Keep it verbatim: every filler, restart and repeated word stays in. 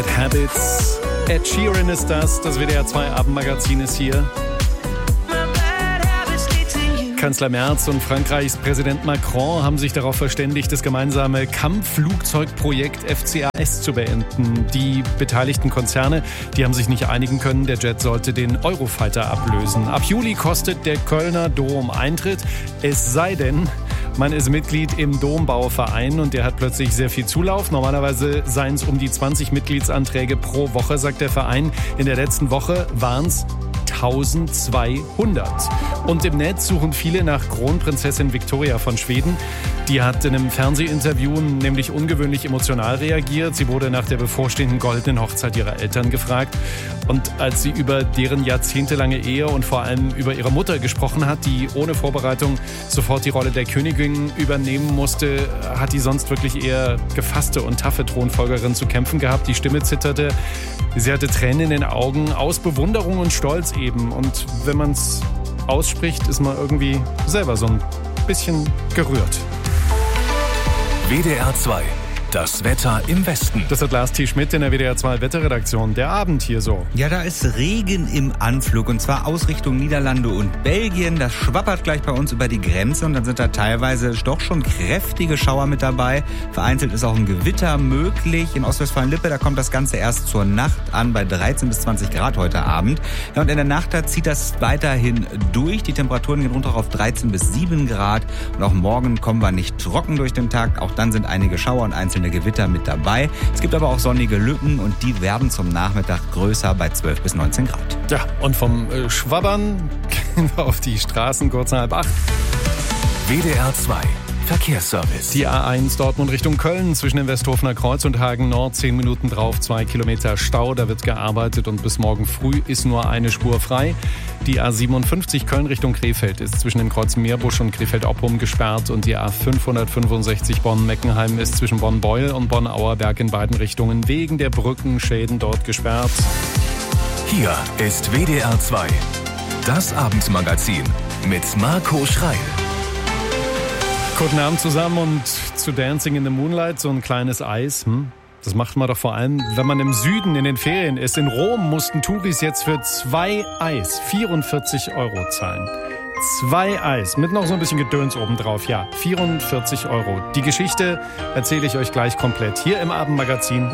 Habits. Ed Sheeran ist das. Das W D R zwei Abendmagazin ist hier. Kanzler Merz und Frankreichs Präsident Macron haben sich darauf verständigt, das gemeinsame Kampfflugzeugprojekt F C A S zu beenden. Die beteiligten Konzerne, die haben sich nicht einigen können. Der Jet sollte den Eurofighter ablösen. Ab Juli kostet der Kölner Dom Eintritt. Es sei denn, man ist Mitglied im Dombauverein und der hat plötzlich sehr viel Zulauf. Normalerweise seien es um die zwanzig Mitgliedsanträge pro Woche, sagt der Verein. In der letzten Woche waren es eintausendzweihundert. Und im Netz suchen viele nach Kronprinzessin Victoria von Schweden. Die hat in einem Fernsehinterview nämlich ungewöhnlich emotional reagiert. Sie wurde nach der bevorstehenden goldenen Hochzeit ihrer Eltern gefragt. Und als sie über deren jahrzehntelange Ehe und vor allem über ihre Mutter gesprochen hat, die ohne Vorbereitung sofort die Rolle der Königin übernehmen musste, hat die sonst wirklich eher gefasste und taffe Thronfolgerin zu kämpfen gehabt. Die Stimme zitterte. Sie hatte Tränen in den Augen, aus Bewunderung und Stolz eben. Und wenn man es ausspricht, ist man irgendwie selber so ein bisschen gerührt. W D R zwei. Das Wetter im Westen. Das hat Lars T. Schmidt in der W D R zwei Wetterredaktion. Der Abend hier so. Ja, da ist Regen im Anflug und zwar aus Richtung Niederlande und Belgien. Das schwappert gleich bei uns über die Grenze und dann sind da teilweise doch schon kräftige Schauer mit dabei. Vereinzelt ist auch ein Gewitter möglich. In Ostwestfalen-Lippe, da kommt das Ganze erst zur Nacht an bei dreizehn bis zwanzig Grad heute Abend. Ja, und in der Nacht, da zieht das weiterhin durch. Die Temperaturen gehen runter auf dreizehn bis sieben Grad. Und auch morgen kommen wir nicht trocken durch den Tag. Auch dann sind einige Schauer und einzelne Gewitter mit dabei. Es gibt aber auch sonnige Lücken und die werden zum Nachmittag größer bei zwölf bis neunzehn Grad. Ja, und vom äh, Schwabbern gehen wir auf die Straßen kurz nach halb acht. W D R zwei Verkehrsservice. Die A eins Dortmund Richtung Köln zwischen dem Westhofener Kreuz und Hagen Nord. Zehn Minuten drauf, zwei Kilometer Stau. Da wird gearbeitet und bis morgen früh ist nur eine Spur frei. Die A siebenundfünfzig Köln Richtung Krefeld ist zwischen den Kreuzen Meerbusch und Krefeld-Oppum gesperrt. Und die A fünfhundertfünfundsechzig Bonn-Meckenheim ist zwischen Bonn-Beuel und Bonn-Auerberg in beiden Richtungen wegen der Brückenschäden dort gesperrt. Hier ist W D R zwei. Das Abendmagazin mit Marco Schreil. Guten Abend zusammen und zu Dancing in the Moonlight, so ein kleines Eis. Hm? Das macht man doch vor allem, wenn man im Süden in den Ferien ist. In Rom mussten Touris jetzt für zwei Eis vierundvierzig Euro zahlen. Zwei Eis, mit noch so ein bisschen Gedöns obendrauf. Ja, vierundvierzig Euro. Die Geschichte erzähle ich euch gleich komplett hier im Abendmagazin.